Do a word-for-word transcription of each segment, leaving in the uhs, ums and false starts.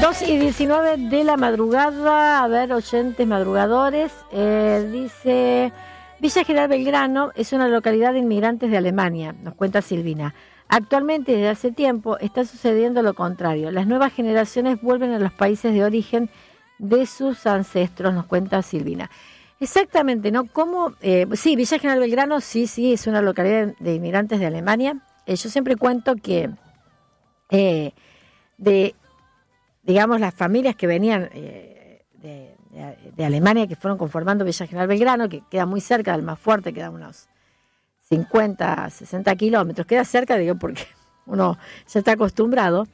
dos y diecinueve de la madrugada, a ver, oyentes madrugadores, eh, dice, Villa General Belgrano es una localidad de inmigrantes de Alemania, nos cuenta Silvina. Actualmente, desde hace tiempo, está sucediendo lo contrario. Las nuevas generaciones vuelven a los países de origen de sus ancestros, nos cuenta Silvina. Exactamente, ¿no? ¿Cómo? Eh, sí, Villa General Belgrano, sí, sí, es una localidad de inmigrantes de Alemania. Eh, yo siempre cuento que eh, de... digamos, las familias que venían eh, de, de, de Alemania, que fueron conformando Villa General Belgrano, que queda muy cerca del Almafuerte, queda unos cincuenta, sesenta kilómetros, queda cerca, digo, porque uno ya está acostumbrado.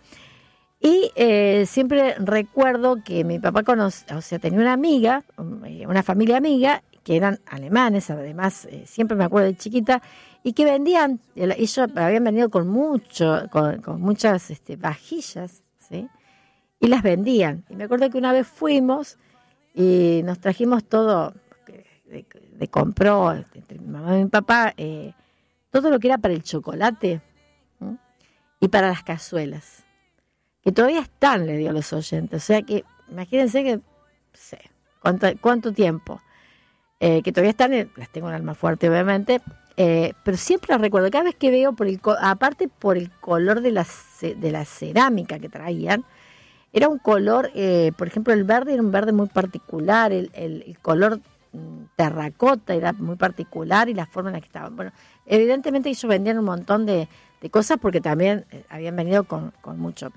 Y eh, siempre recuerdo que mi papá conoce, o sea, tenía una amiga, una familia amiga, que eran alemanes, además, eh, siempre me acuerdo de chiquita, y que vendían, ellos habían venido con mucho, con, con muchas este, vajillas, ¿sí? Y las vendían. Y me acuerdo que una vez fuimos y nos trajimos todo, de, de compró entre mi mamá y mi papá, eh, todo lo que era para el chocolate, ¿sí? Y para las cazuelas, que todavía están, le digo a los oyentes. O sea que, imagínense que, no sé, cuánto, cuánto tiempo, eh, que todavía están, las tengo en Almafuerte obviamente, eh, pero siempre las recuerdo. Cada vez que veo, por el aparte por el color de la, de la cerámica que traían, era un color, eh, por ejemplo, el verde era un verde muy particular, el, el, el color terracota era muy particular y la forma en la que estaban. Bueno, evidentemente ellos vendían un montón de, de cosas porque también eh, habían venido con, con mucho,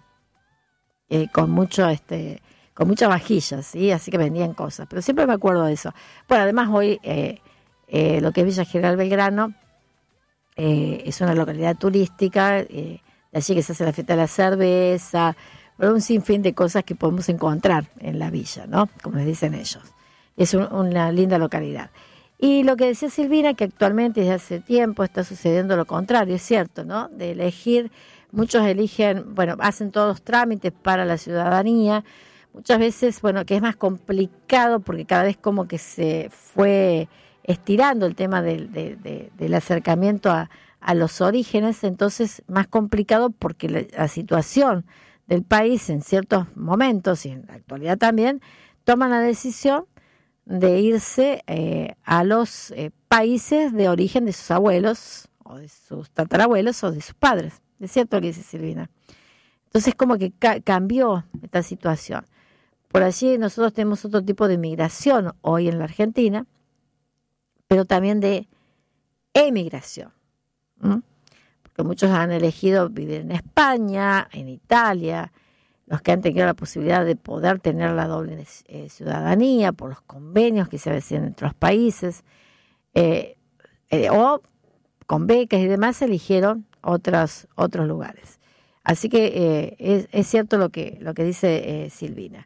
eh, con mucho, este, con muchas vajillas, ¿sí? Así que vendían cosas. Pero siempre me acuerdo de eso. Bueno, además hoy eh, eh, lo que es Villa General Belgrano eh, es una localidad turística, eh, de allí que se hace la fiesta de la cerveza. Pero un sinfín de cosas que podemos encontrar en la villa, ¿no? Como les dicen ellos. Es un, una linda localidad. Y lo que decía Silvina, que actualmente desde hace tiempo está sucediendo lo contrario, es cierto, ¿no? De elegir, muchos eligen, bueno, hacen todos los trámites para la ciudadanía. Muchas veces, bueno, que es más complicado porque cada vez como que se fue estirando el tema del, de, de, del acercamiento a, a los orígenes, entonces más complicado porque la, la situación del país en ciertos momentos y en la actualidad también toman la decisión de irse eh, a los eh, países de origen de sus abuelos o de sus tatarabuelos o de sus padres. Es cierto lo que dice Silvina. Entonces como que ca- cambió esta situación. Por allí nosotros tenemos otro tipo de migración hoy en la Argentina, pero también de emigración. ¿Mm? Porque muchos han elegido vivir en España, en Italia, los que han tenido la posibilidad de poder tener la doble eh, ciudadanía por los convenios que se hacen entre los países, eh, eh, o con becas y demás, eligieron otros, otros lugares. Así que eh, es, es cierto lo que, lo que dice eh, Silvina.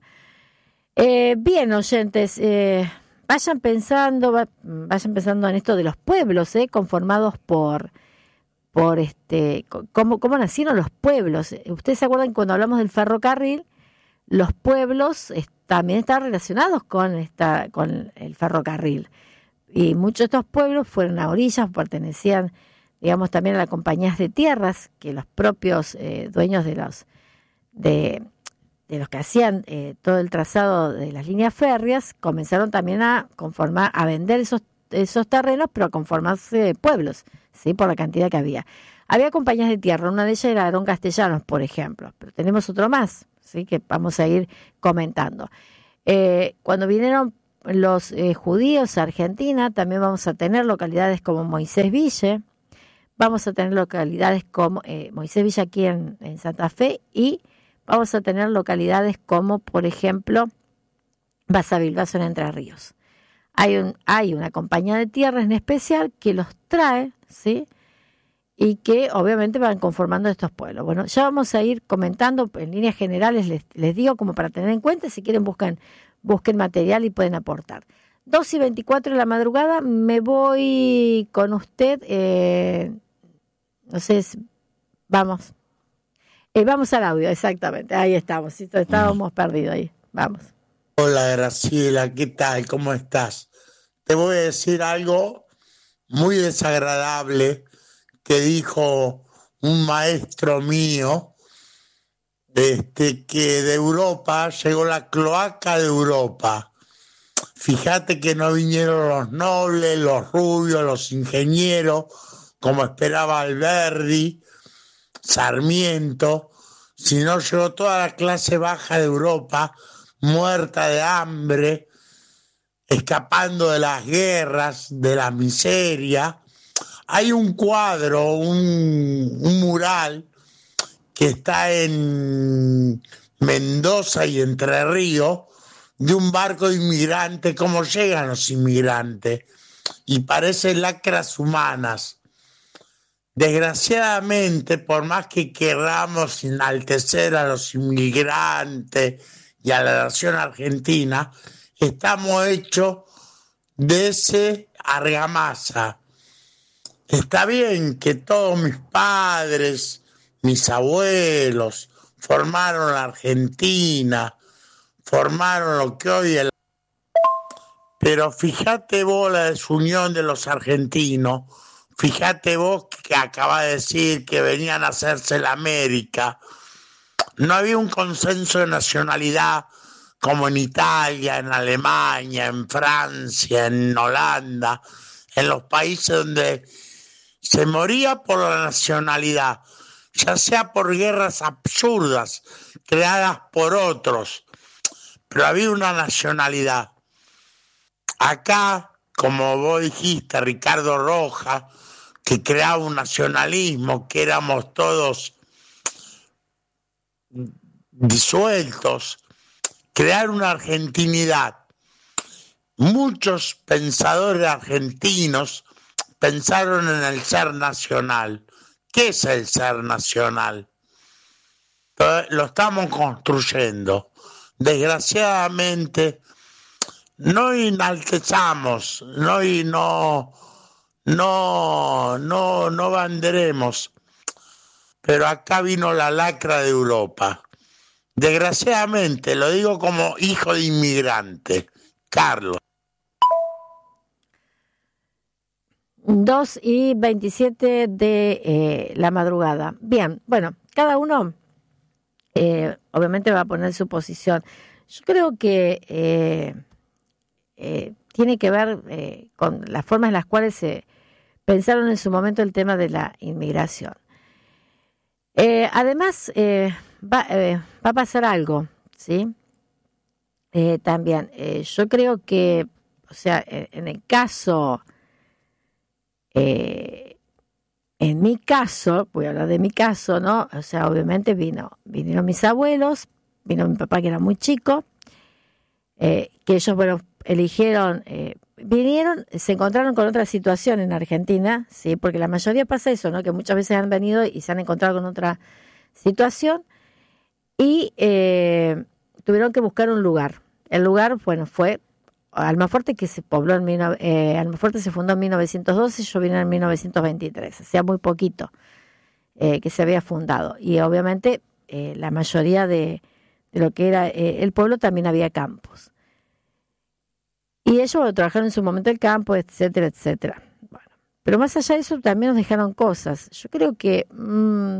Eh, bien, oyentes, eh, vayan pensando, va, vayan pensando en esto de los pueblos, eh, conformados por... por este cómo, cómo nacieron los pueblos. Ustedes se acuerdan cuando hablamos del ferrocarril, los pueblos es, también están relacionados con esta con el ferrocarril. Y muchos de estos pueblos fueron a orillas, pertenecían, digamos, también a las compañías de tierras, que los propios eh, dueños de los de, de los que hacían eh, todo el trazado de las líneas férreas, comenzaron también a conformar, a vender esos esos terrenos, pero a conformarse pueblos, ¿sí? Por la cantidad que había. Había compañías de tierra, una de ellas era Aarón Castellanos, por ejemplo, pero tenemos otro más, ¿sí? Que vamos a ir comentando. Eh, cuando vinieron los eh, judíos a Argentina, también vamos a tener localidades como Moisés Ville, vamos a tener localidades como eh, Moisés Ville aquí en, en Santa Fe, y vamos a tener localidades como, por ejemplo, Basavilbaso en Entre Ríos. Hay, un, hay una compañía de tierra en especial que los trae, ¿sí? Y que obviamente van conformando estos pueblos. Bueno, ya vamos a ir comentando en líneas generales, les, les digo como para tener en cuenta, si quieren buscan, busquen material y pueden aportar. dos y veinticuatro de la madrugada, me voy con usted, eh, no sé, vamos, eh, vamos al audio, exactamente, ahí estamos, estábamos perdidos ahí, vamos. Hola Graciela, ¿qué tal? ¿Cómo estás? Te voy a decir algo muy desagradable que dijo un maestro mío este, que de Europa llegó la cloaca de Europa. Fíjate que no vinieron los nobles, los rubios, los ingenieros, como esperaba Alberdi, Sarmiento, sino llegó toda la clase baja de Europa, muerta de hambre, escapando de las guerras, de la miseria. Hay un cuadro, un, un mural que está en Mendoza y Entre Ríos, de un barco de inmigrantes, cómo llegan los inmigrantes, y parecen lacras humanas. Desgraciadamente, por más que queramos enaltecer a los inmigrantes y a la nación argentina, estamos hechos de ese argamasa. Está bien que todos mis padres, mis abuelos, formaron la Argentina, formaron lo que hoy es. Pero fíjate vos la desunión de los argentinos, fíjate vos que acaba de decir que venían a hacerse la América. No había un consenso de nacionalidad como en Italia, en Alemania, en Francia, en Holanda, en los países donde se moría por la nacionalidad, ya sea por guerras absurdas creadas por otros, pero había una nacionalidad. Acá, como vos dijiste, Ricardo Rojas, que creaba un nacionalismo, que éramos todos disueltos, crear una argentinidad. Muchos pensadores argentinos pensaron en el ser nacional. ¿Qué es el ser nacional? Lo estamos construyendo. Desgraciadamente, no enaltezamos, no, no, no, no, no banderemos, pero acá vino la lacra de Europa. Desgraciadamente, lo digo como hijo de inmigrante. Carlos. dos y veintisiete de eh, la madrugada. Bien, bueno, cada uno eh, obviamente va a poner su posición. Yo creo que eh, eh, tiene que ver eh, con las formas en las cuales se pensaron en su momento el tema de la inmigración. Eh, además, eh, va, eh, va a pasar algo, ¿sí? Eh, también, eh, yo creo que, o sea, en, en el caso... Eh, en mi caso, voy a hablar de mi caso, ¿no? O sea, obviamente vino, vinieron mis abuelos, vino mi papá que era muy chico, eh, que ellos, bueno, eligieron, eh, vinieron, se encontraron con otra situación en Argentina, sí, porque la mayoría pasa eso, ¿no? Que muchas veces han venido y se han encontrado con otra situación y eh, tuvieron que buscar un lugar. El lugar, bueno, fue Almafuerte, que se pobló en eh, Almafuerte se fundó en mil novecientos doce, yo vine en mil novecientos veintitrés, hacía muy poquito eh, que se había fundado. Y obviamente eh, la mayoría de, de lo que era eh, el pueblo también había campos. Y ellos bueno, trabajaron en su momento el campo, etcétera, etcétera. Bueno, pero más allá de eso también nos dejaron cosas. Yo creo que, mmm,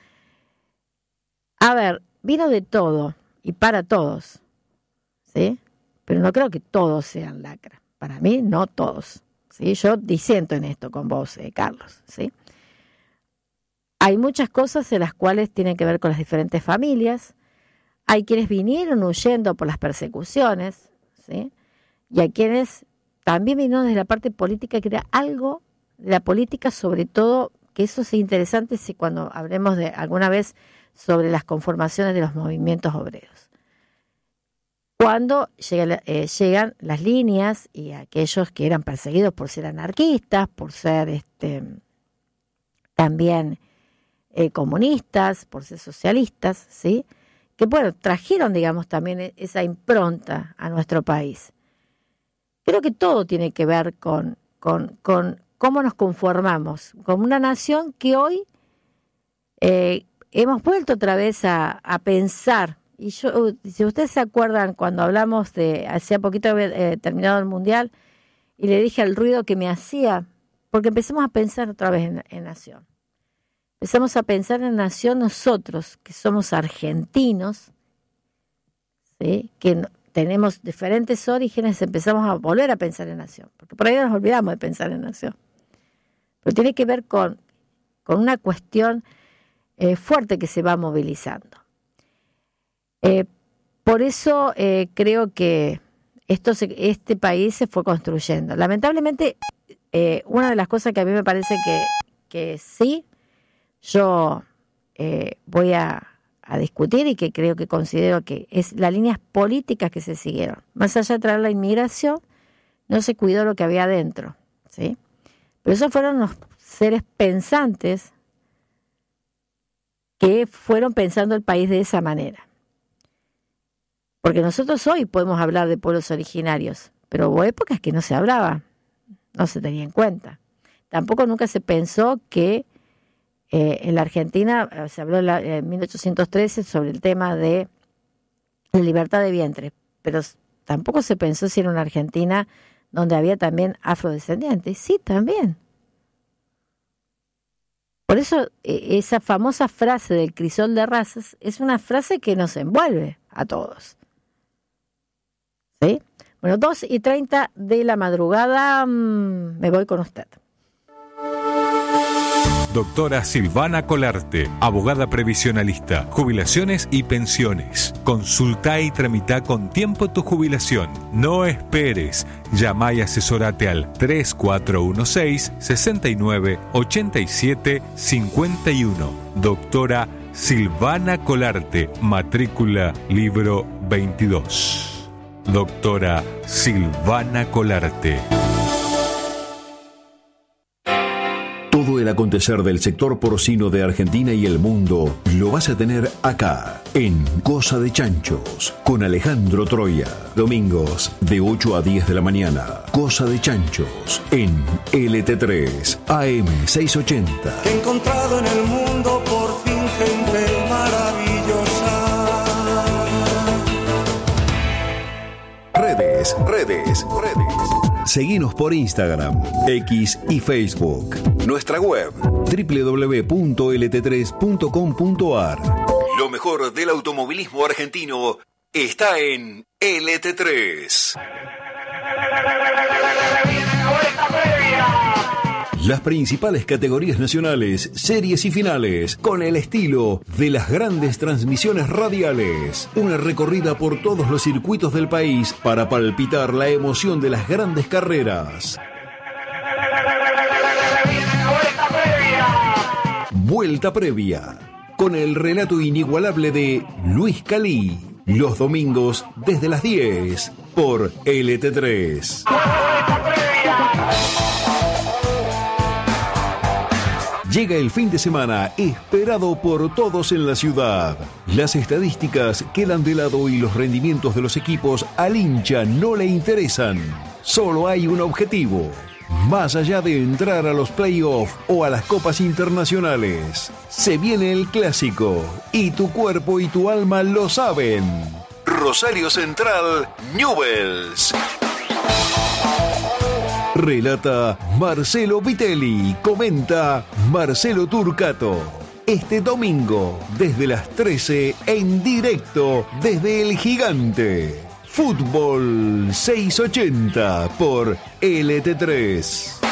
a ver, vino de todo y para todos, ¿sí? Pero no creo que todos sean lacra. Para mí, no todos, ¿sí? Yo disiento en esto con vos, eh, Carlos, ¿sí? Hay muchas cosas en las cuales tienen que ver con las diferentes familias. Hay quienes vinieron huyendo por las persecuciones, ¿sí? Y hay quienes también vinieron desde la parte política, que era algo de la política, sobre todo, que eso es interesante si cuando hablemos de alguna vez sobre las conformaciones de los movimientos obreros. Cuando llega, eh, llegan las líneas y aquellos que eran perseguidos por ser anarquistas, por ser este, también eh, comunistas, por ser socialistas, ¿sí? Que bueno, trajeron, digamos, también esa impronta a nuestro país. Creo que todo tiene que ver con, con, con cómo nos conformamos, con una nación que hoy eh, hemos vuelto otra vez a, a pensar. Y yo, si ustedes se acuerdan, cuando hablamos de, hacía poquito había eh, terminado el Mundial, y le dije el ruido que me hacía, porque empecemos a pensar otra vez en, en nación. empezamos a pensar en nación nosotros, que somos argentinos, ¿sí? Que no, tenemos diferentes orígenes, empezamos a volver a pensar en nación, porque por ahí nos olvidamos de pensar en nación. Pero tiene que ver con, con una cuestión eh, fuerte que se va movilizando. Eh, por eso eh, creo que esto se, este país se fue construyendo. Lamentablemente, eh, una de las cosas que a mí me parece que, que sí, yo eh, voy a... a discutir y que creo que considero que es las líneas políticas que se siguieron. Más allá de traer la inmigración, no se cuidó lo que había adentro, ¿sí? Pero esos fueron los seres pensantes que fueron pensando el país de esa manera. Porque nosotros hoy podemos hablar de pueblos originarios, pero hubo épocas que no se hablaba, no se tenía en cuenta. Tampoco nunca se pensó que Eh, en la Argentina eh, se habló en, la, en mil ochocientos trece sobre el tema de la libertad de vientre, pero tampoco se pensó si era una Argentina donde había también afrodescendientes. Sí, también. Por eso eh, esa famosa frase del crisol de razas es una frase que nos envuelve a todos. ¿Sí? Bueno, dos y treinta de la madrugada, mmm, me voy con usted. Doctora Silvana Colarte, abogada previsionalista, jubilaciones y pensiones. Consulta y tramita con tiempo tu jubilación. No esperes. Llama y asesorate al tres cuatro uno seis, seis nueve, ocho siete cinco uno. Doctora Silvana Colarte, matrícula libro veintidós. Doctora Silvana Colarte. Todo el acontecer del sector porcino de Argentina y el mundo lo vas a tener acá, en Cosa de Chanchos, con Alejandro Troya. Domingos, de ocho a diez de la mañana. Cosa de Chanchos, en L T tres, A M seiscientos ochenta. He encontrado en el mundo por fin gente maravillosa. Redes, redes, redes. Seguinos por Instagram, X y Facebook. Nuestra web, doble u doble u doble u punto l t tres punto com punto a r. Lo mejor del automovilismo argentino está en L T tres. Las principales categorías nacionales, series y finales, con el estilo de las grandes transmisiones radiales. Una recorrida por todos los circuitos del país para palpitar la emoción de las grandes carreras. Vuelta Previa, con el relato inigualable de Luis Calí. Los domingos desde las diez por L T tres. Llega el fin de semana esperado por todos en la ciudad. Las estadísticas quedan de lado y los rendimientos de los equipos al hincha no le interesan. Solo hay un objetivo. Más allá de entrar a los playoffs o a las copas internacionales, se viene el clásico y tu cuerpo y tu alma lo saben. Rosario Central, Newell's. Relata Marcelo Vitelli, comenta Marcelo Turcato. Este domingo, desde las trece, en directo desde El Gigante. Fútbol seiscientos ochenta por L T tres.